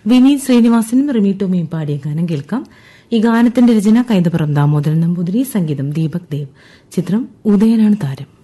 വിനീത് ശ്രീനിവാസനും റിമി ടോമിയും പാടിയ ഗാനം കേൾക്കാം. ഈ ഗാനത്തിന്റെ രചന കൈതപ്പുറം ദാമോദരൻ നമ്പൂതിരി, സംഗീതം ദീപക് ദേവ്. ചിത്രം ഉദയനാണ് താരം.